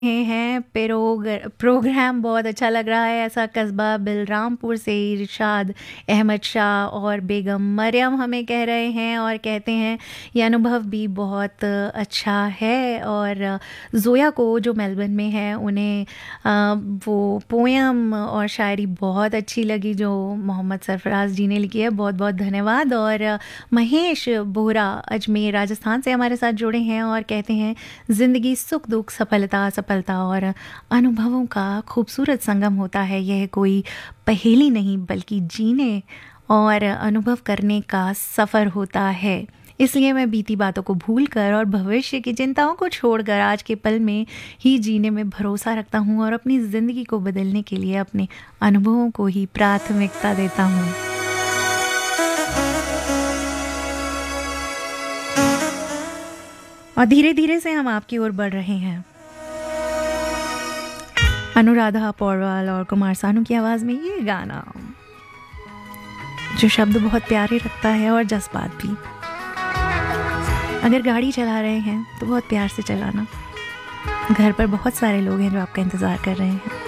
हैं प्रोग्राम बहुत अच्छा लग रहा है। ऐसा कस्बा बलरामपुर से इरशाद अहमद शाह और बेगम मरियम हमें कह रहे हैं और कहते हैं ये अनुभव भी बहुत अच्छा है। और ज़ोया को जो मेलबर्न में है उन्हें वो पोयम और शायरी बहुत अच्छी लगी जो मोहम्मद सरफराज जी ने लिखी है। बहुत बहुत धन्यवाद। और महेश बोहरा अजमेर राजस्थान से हमारे साथ जुड़े हैं और कहते हैं ज़िंदगी सुख दुख सफलता और अनुभवों का खूबसूरत संगम होता है। यह कोई पहेली नहीं बल्कि जीने और अनुभव करने का सफ़र होता है। इसलिए मैं बीती बातों को भूलकर और भविष्य की चिंताओं को छोड़कर आज के पल में ही जीने में भरोसा रखता हूँ और अपनी ज़िंदगी को बदलने के लिए अपने अनुभवों को ही प्राथमिकता देता हूँ। और धीरे धीरे से हम आपकी ओर बढ़ रहे हैं। अनुराधा पौडवाल और कुमार सानू की आवाज़ में ये गाना जो शब्द बहुत प्यारे रखता है और जज्बात भी। अगर गाड़ी चला रहे हैं तो बहुत प्यार से चलाना। घर पर बहुत सारे लोग हैं जो आपका इंतज़ार कर रहे हैं।